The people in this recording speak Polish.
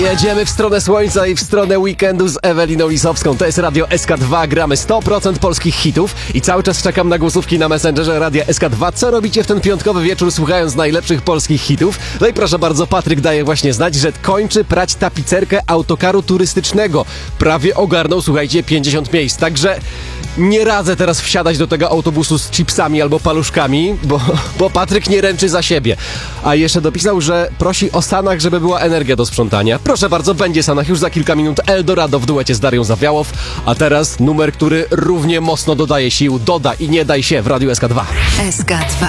Jedziemy w stronę słońca i w stronę weekendu z Eweliną Lisowską. To jest Radio SK2, gramy 100% polskich hitów i cały czas czekam na głosówki na Messengerze Radia SK2. Co robicie w ten piątkowy wieczór, słuchając najlepszych polskich hitów? No i proszę bardzo, Patryk daje właśnie znać, że kończy prać tapicerkę autokaru turystycznego. Prawie ogarnął, słuchajcie, 50 miejsc, także nie radzę teraz wsiadać do tego autobusu z chipsami albo paluszkami, bo Patryk nie ręczy za siebie. A jeszcze dopisał, że prosi o Sanach, żeby była energia do sprzątania. Proszę bardzo, będzie Sanach już za kilka minut. Eldorado w duecie z Darią Zawiałow. A teraz numer, który równie mocno dodaje sił. Doda i nie daj się w Radiu SK2. SK2.